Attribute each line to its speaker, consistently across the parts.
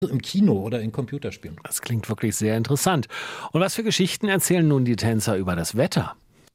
Speaker 1: im Kino oder in Computerspielen.
Speaker 2: Das klingt wirklich sehr interessant. Und was für Geschichten erzählen nun die Tänzer über das Wetter?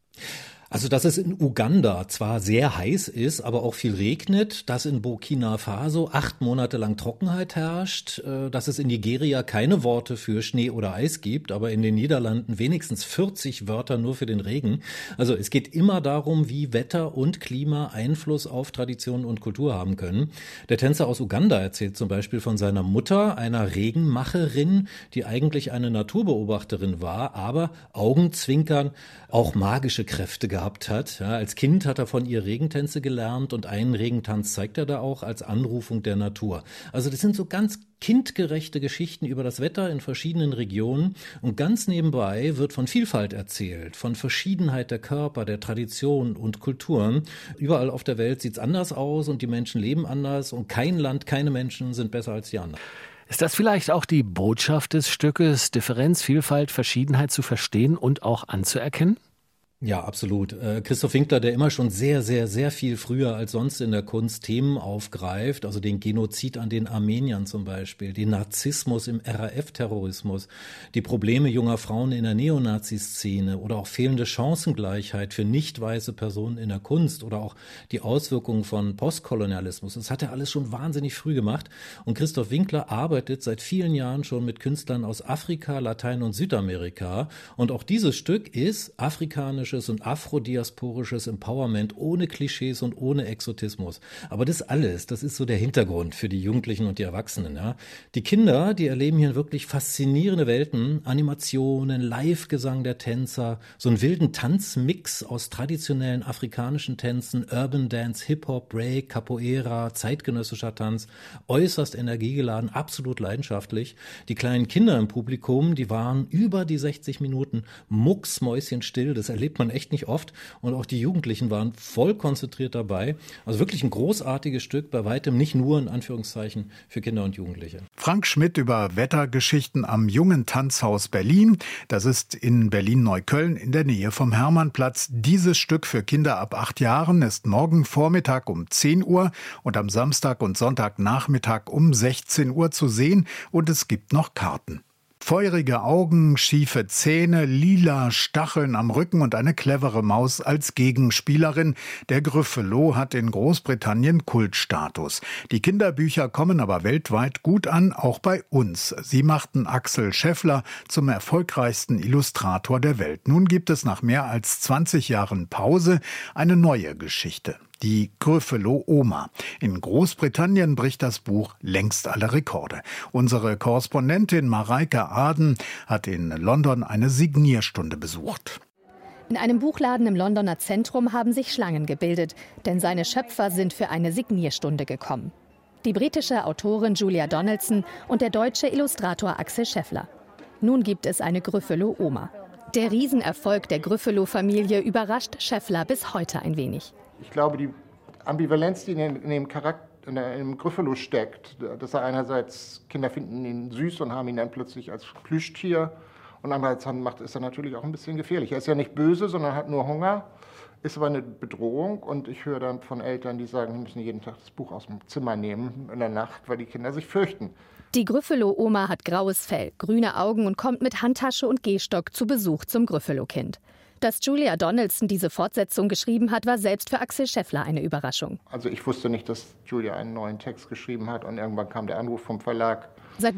Speaker 1: Also, dass es in Uganda zwar sehr heiß ist, aber auch viel regnet, dass in Burkina Faso 8 Monate lang Trockenheit herrscht, dass es in Nigeria keine Worte für Schnee oder Eis gibt, aber in den Niederlanden wenigstens 40 Wörter nur für den Regen. Also es geht immer darum, wie Wetter und Klima Einfluss auf Tradition und Kultur haben können. Der Tänzer aus Uganda erzählt zum Beispiel von seiner Mutter, einer Regenmacherin, die eigentlich eine Naturbeobachterin war, aber Augenzwinkern auch magische Kräfte gehabt hat. Ja, als Kind hat er von ihr Regentänze gelernt und einen Regentanz zeigt er da auch als Anrufung der Natur. Also das sind so ganz kindgerechte Geschichten über das Wetter in verschiedenen Regionen und ganz nebenbei wird von Vielfalt erzählt, von Verschiedenheit der Körper, der Tradition und Kulturen. Überall auf der Welt sieht's anders aus und die Menschen leben anders und kein Land, keine Menschen sind besser als die anderen.
Speaker 2: Ist das vielleicht auch die Botschaft des Stückes, Differenz, Vielfalt, Verschiedenheit zu verstehen und auch anzuerkennen?
Speaker 1: Ja, absolut. Christoph Winkler, der immer schon sehr, sehr, sehr viel früher als sonst in der Kunst Themen aufgreift, also den Genozid an den Armeniern zum Beispiel, den Narzissmus im RAF-Terrorismus, die Probleme junger Frauen in der Neonazi-Szene oder auch fehlende Chancengleichheit für nicht weiße Personen in der Kunst oder auch die Auswirkungen von Postkolonialismus. Das hat er alles schon wahnsinnig früh gemacht. Und Christoph Winkler arbeitet seit vielen Jahren schon mit Künstlern aus Afrika, Latein- und Südamerika. Und auch dieses Stück ist afrikanisch und afrodiasporisches Empowerment ohne Klischees und ohne Exotismus. Aber das alles, das ist so der Hintergrund für die Jugendlichen und die Erwachsenen. Ja. Die Kinder, die erleben hier wirklich faszinierende Welten, Animationen, Live-Gesang der Tänzer, so einen wilden Tanzmix aus traditionellen afrikanischen Tänzen, Urban Dance, Hip-Hop, Break, Capoeira, zeitgenössischer Tanz, äußerst energiegeladen, absolut leidenschaftlich. Die kleinen Kinder im Publikum, die waren über die 60 Minuten mucksmäuschenstill, das erlebt man echt nicht oft und auch die Jugendlichen waren voll konzentriert dabei. Also wirklich ein großartiges Stück, bei weitem nicht nur in Anführungszeichen für Kinder und Jugendliche.
Speaker 3: Frank Schmidt über Wettergeschichten am Jungen Tanzhaus Berlin. Das ist in Berlin-Neukölln in der Nähe vom Hermannplatz. Dieses Stück für Kinder ab 8 Jahren ist morgen Vormittag um 10 Uhr und am Samstag und Sonntagnachmittag um 16 Uhr zu sehen und es gibt noch Karten. Feurige Augen, schiefe Zähne, lila Stacheln am Rücken und eine clevere Maus als Gegenspielerin. Der Gryffalo hat in Großbritannien Kultstatus. Die Kinderbücher kommen aber weltweit gut an, auch bei uns. Sie machten Axel Scheffler zum erfolgreichsten Illustrator der Welt. Nun gibt es nach mehr als 20 Jahren Pause eine neue Geschichte. Die Gryffalo-Oma. In Großbritannien bricht das Buch längst alle Rekorde. Unsere Korrespondentin Mareike Aden hat in London eine Signierstunde besucht.
Speaker 4: In einem Buchladen im Londoner Zentrum haben sich Schlangen gebildet, denn seine Schöpfer sind für eine Signierstunde gekommen. Die britische Autorin Julia Donaldson und der deutsche Illustrator Axel Scheffler. Nun gibt es eine Gryffalo-Oma. Der Riesenerfolg der Gryffalo-Familie überrascht Scheffler bis heute ein wenig.
Speaker 5: Ich glaube, die Ambivalenz, die in dem Charakter, in dem Gryffalo steckt, dass er einerseits, Kinder finden ihn süß und haben ihn dann plötzlich als Plüschtier und andererseits ist er natürlich auch ein bisschen gefährlich. Er ist ja nicht böse, sondern hat nur Hunger, ist aber eine Bedrohung und ich höre dann von Eltern, die sagen, wir müssen jeden Tag das Buch aus dem Zimmer nehmen in der Nacht, weil die Kinder sich fürchten.
Speaker 4: Die Gryffalo-Oma hat graues Fell, grüne Augen und kommt mit Handtasche und Gehstock zu Besuch zum Gryffalo-Kind. Dass Julia Donaldson diese Fortsetzung geschrieben hat, war selbst für Axel Scheffler eine Überraschung.
Speaker 5: Also ich wusste nicht, dass Julia einen neuen Text geschrieben hat und irgendwann kam der Anruf vom Verlag.
Speaker 4: Seit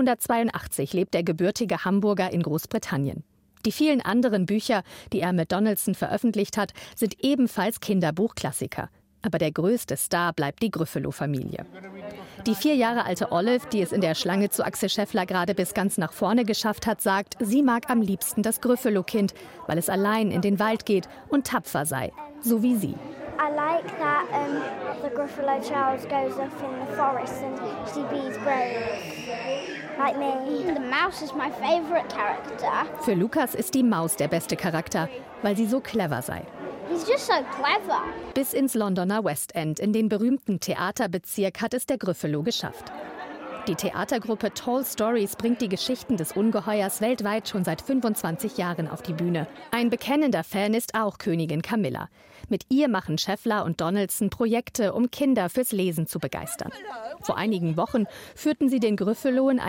Speaker 4: 1982 lebt der gebürtige Hamburger in Großbritannien. Die vielen anderen Bücher, die er mit Donaldson veröffentlicht hat, sind ebenfalls Kinderbuchklassiker. Aber der größte Star bleibt die Gryffalo-Familie. Die 4 Jahre alte Olive, die es in der Schlange zu Axel Scheffler gerade bis ganz nach vorne geschafft hat, sagt, sie mag am liebsten das Gryffalo-Kind, weil es allein in den Wald geht und tapfer sei, so wie sie.
Speaker 6: I like that the Gryffalo child goes off in the forest and she bees brave, like me. The mouse is my favorite character.
Speaker 4: Für Lukas ist die Maus der beste Charakter, weil sie so clever sei.
Speaker 6: He's just so clever.
Speaker 4: Bis ins Londoner West End, in den berühmten Theaterbezirk, hat es der Gryffalo geschafft. Die Theatergruppe Tall Stories bringt die Geschichten des Ungeheuers weltweit schon seit 25 Jahren auf die Bühne. Ein bekennender Fan ist auch Königin Camilla. Mit ihr machen Scheffler und Donaldson Projekte, um Kinder fürs Lesen zu begeistern. Vor einigen Wochen führten sie den Gryffalo in